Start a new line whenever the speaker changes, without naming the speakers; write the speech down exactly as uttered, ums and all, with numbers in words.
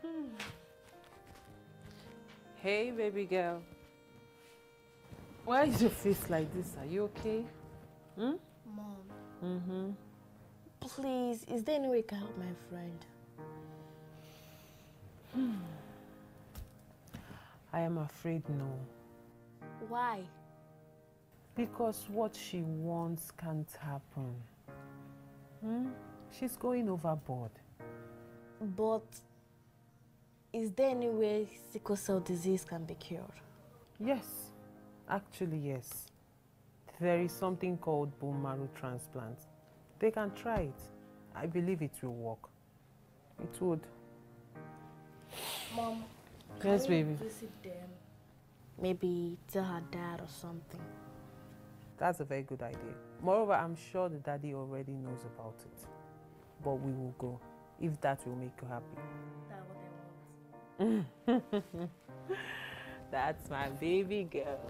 Hmm. Hey, baby girl. Why is your face like this? Are you okay? Hmm?
Mom.
Mm-hmm.
Please, is there any way you can help my friend?
Hmm. I am afraid no.
Why?
Because what she wants can't happen. Hmm? She's going overboard.
But is there any way sickle cell disease can be cured?
Yes, actually yes. There is something called bone marrow transplant. They can try it. I believe it will work. It would.
Mom,
yes,
can
baby.
we visit them? Maybe tell her dad or something.
That's a very good idea. Moreover, I'm sure the daddy already knows about it. But we will go, if that will make you happy.
That's what I want.
That's my baby girl.